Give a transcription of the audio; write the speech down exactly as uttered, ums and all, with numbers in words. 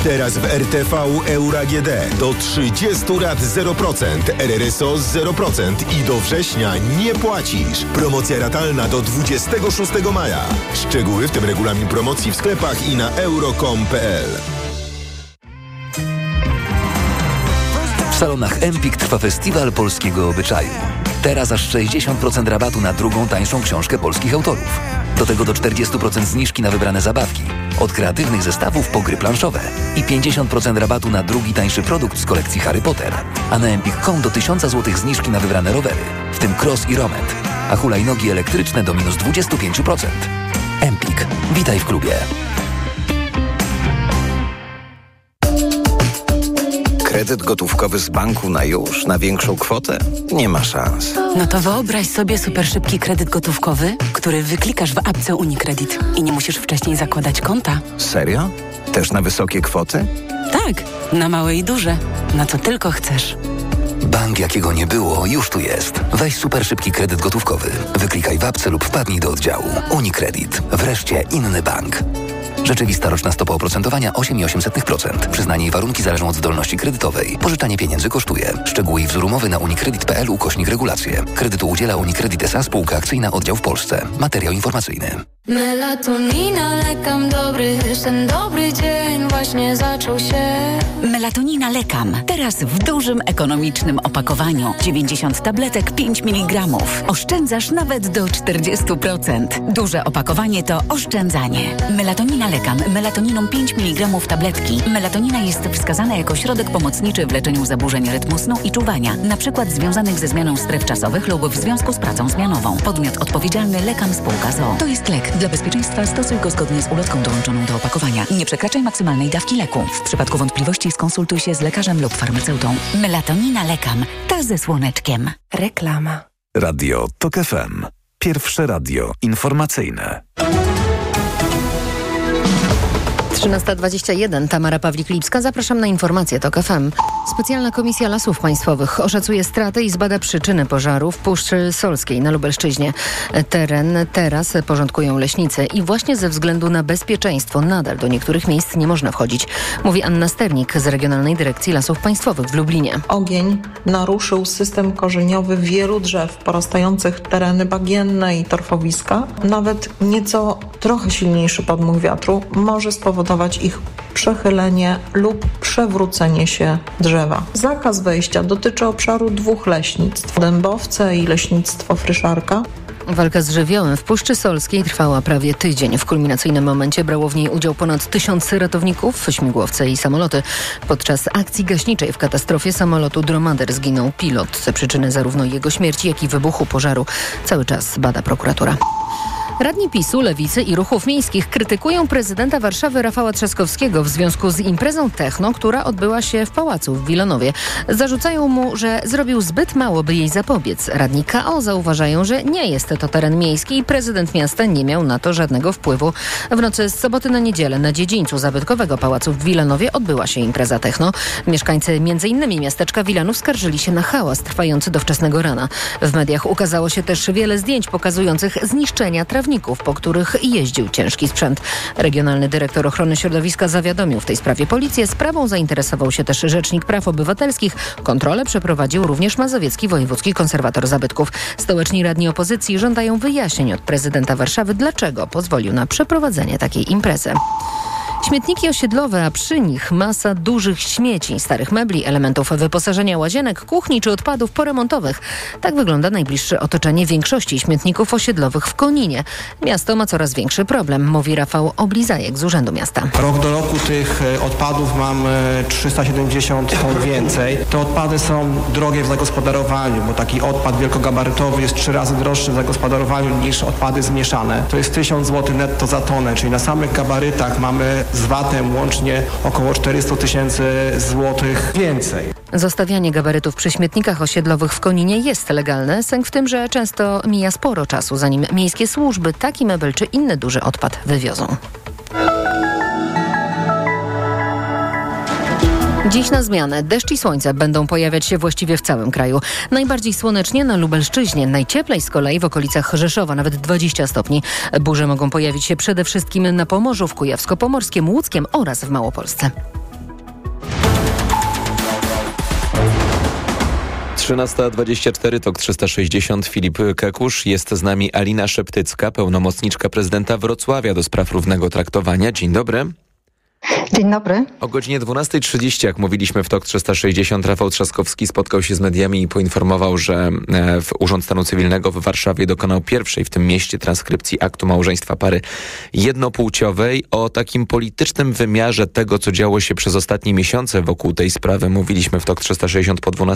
Teraz w R T V Euro A G D do trzydziestu lat zero procent, R R S O zero procent i do września nie płacisz. Promocja ratalna do dwudziestego szóstego maja. Szczegóły, w tym regulamin promocji w sklepach i na euro kropka com kropka p l. W salonach Empik trwa festiwal polskiego obyczaju. Teraz aż sześćdziesiąt procent rabatu na drugą tańszą książkę polskich autorów. Do tego do czterdzieści procent zniżki na wybrane zabawki. Od kreatywnych zestawów po gry planszowe. I pięćdziesiąt procent rabatu na drugi tańszy produkt z kolekcji Harry Potter. A na empik kropka com do tysiąc złotych zniżki na wybrane rowery, w tym cross i romet. A hulajnogi elektryczne do minus dwadzieścia pięć procent. Empik. Witaj w klubie. Kredyt gotówkowy z banku na już, na większą kwotę? Nie ma szans. No to wyobraź sobie super szybki kredyt gotówkowy, który wyklikasz w apce UniCredit i nie musisz wcześniej zakładać konta. Serio? Też na wysokie kwoty? Tak, na małe i duże. Na co tylko chcesz. Bank, jakiego nie było, już tu jest. Weź super szybki kredyt gotówkowy. Wyklikaj w apce lub wpadnij do oddziału. UniCredit. Wreszcie inny bank. Rzeczywista roczna stopa oprocentowania osiem przecinek osiem procent. Przyznanie i warunki zależą od zdolności kredytowej. Pożyczanie pieniędzy kosztuje. Szczegóły i wzór umowy na unicredit kropka p l ukośnik regulacje. Kredytu udziela UniCredit S A spółka akcyjna, oddział w Polsce. Materiał informacyjny. Melatonina, lekam dobry, ten dobry dzień właśnie zaczął się. Melatonina Lekam. Teraz w dużym, ekonomicznym opakowaniu. dziewięćdziesiąt tabletek, pięć miligramów. Oszczędzasz nawet do czterdzieści procent. Duże opakowanie to oszczędzanie. Melatonina Lekam. Melatoniną pięć miligramów tabletki. Melatonina jest wskazana jako środek pomocniczy w leczeniu zaburzeń rytmu snu i czuwania, na przykład związanych ze zmianą stref czasowych lub w związku z pracą zmianową. Podmiot odpowiedzialny Lekam spółka z o o. To jest lek. Dla bezpieczeństwa stosuj go zgodnie z ulotką dołączoną do opakowania. Nie przekraczaj maksymalnej dawki leku. W przypadku wątpliwości skonsultuj się z lekarzem lub farmaceutą. Melatonina Lekam. Ta ze słoneczkiem. Reklama. Radio TOK F M. Pierwsze radio informacyjne. trzynasta dwadzieścia jeden. Tamara Pawlik-Lipska. Zapraszam na informacje TOK F M. Specjalna Komisja Lasów Państwowych oszacuje straty i zbada przyczyny pożaru w Puszczy Solskiej na Lubelszczyźnie. Teren teraz porządkują leśnicy i właśnie ze względu na bezpieczeństwo nadal do niektórych miejsc nie można wchodzić, mówi Anna Sternik z Regionalnej Dyrekcji Lasów Państwowych w Lublinie. Ogień naruszył system korzeniowy wielu drzew porastających tereny bagienne i torfowiska. Nawet nieco trochę silniejszy podmuch wiatru może spowodować ich przechylenie lub przewrócenie się drzewa. Zakaz wejścia dotyczy obszaru dwóch leśnictw, Dębowce i leśnictwo Fryszarka. Walka z żywiołem w Puszczy Solskiej trwała prawie tydzień. W kulminacyjnym momencie brało w niej udział ponad tysiąc ratowników, śmigłowce i samoloty. Podczas akcji gaśniczej w katastrofie samolotu Dromader zginął pilot. Przyczyny zarówno jego śmierci, jak i wybuchu pożaru cały czas bada prokuratura. Radni PiSu, Lewicy i Ruchów Miejskich krytykują prezydenta Warszawy Rafała Trzaskowskiego w związku z imprezą techno, która odbyła się w Pałacu w Wilanowie. Zarzucają mu, że zrobił zbyt mało, by jej zapobiec. Radni K O zauważają, że nie jest to teren miejski i prezydent miasta nie miał na to żadnego wpływu. W nocy z soboty na niedzielę na dziedzińcu zabytkowego Pałacu w Wilanowie odbyła się impreza techno. Mieszkańcy m.in. miasteczka Wilanów skarżyli się na hałas trwający do wczesnego rana. W mediach ukazało się też wiele zdjęć pokazujących zniszczenia trawników, po których jeździł ciężki sprzęt. Regionalny dyrektor ochrony środowiska zawiadomił w tej sprawie policję. Sprawą zainteresował się też Rzecznik Praw Obywatelskich. Kontrolę przeprowadził również Mazowiecki Wojewódzki Konserwator Zabytków. Stołeczni radni opozycji żądają wyjaśnień od prezydenta Warszawy, dlaczego pozwolił na przeprowadzenie takiej imprezy. Śmietniki osiedlowe, a przy nich masa dużych śmieci, starych mebli, elementów wyposażenia łazienek, kuchni czy odpadów poremontowych. Tak wygląda najbliższe otoczenie większości śmietników osiedlowych w Koninie. Miasto ma coraz większy problem, mówi Rafał Oblizajek z Urzędu Miasta. Rok do roku tych odpadów mamy trzysta siedemdziesiąt ton więcej. Te odpady są drogie w zagospodarowaniu, bo taki odpad wielkogabarytowy jest trzy razy droższy w zagospodarowaniu niż odpady zmieszane. To jest tysiąc złotych netto za tonę, czyli na samych gabarytach mamy z V A T-em łącznie około czterysta tysięcy złotych więcej. Zostawianie gabarytów przy śmietnikach osiedlowych w Koninie jest legalne. Sęk w tym, że często mija sporo czasu, zanim miejskie służby taki mebel czy inny duży odpad wywiozą. Dziś na zmianę deszcz i słońce będą pojawiać się właściwie w całym kraju. Najbardziej słonecznie na Lubelszczyźnie, najcieplej z kolei w okolicach Rzeszowa, nawet dwadzieścia stopni. Burze mogą pojawić się przede wszystkim na Pomorzu, w Kujawsko-Pomorskim, Łódzkiem oraz w Małopolsce. trzynasta dwadzieścia cztery, tok trzysta sześćdziesiąt, Filip Kekusz. Jest z nami Alina Szeptycka, pełnomocniczka prezydenta Wrocławia do spraw równego traktowania. Dzień dobry. Dzień dobry. O godzinie dwunasta trzydzieści, jak mówiliśmy w tok trzysta sześćdziesiąt, Rafał Trzaskowski spotkał się z mediami i poinformował, że w Urząd Stanu Cywilnego w Warszawie dokonał pierwszej w tym mieście transkrypcji aktu małżeństwa pary jednopłciowej. O takim politycznym wymiarze tego, co działo się przez ostatnie miesiące wokół tej sprawy, mówiliśmy w tok trzysta sześćdziesiąt po dwunastej.